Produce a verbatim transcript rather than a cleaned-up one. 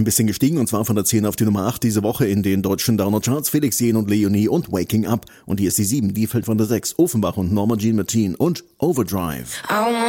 bisschen gestiegen und zwar von der zehn auf die Nummer acht diese Woche in den deutschen Downer-Charts. Felix Jähn und Leonie und Waking Up. Und hier ist die sieben, die fällt von der sechs. Offenbach und Norma Jean Martin und Overdrive.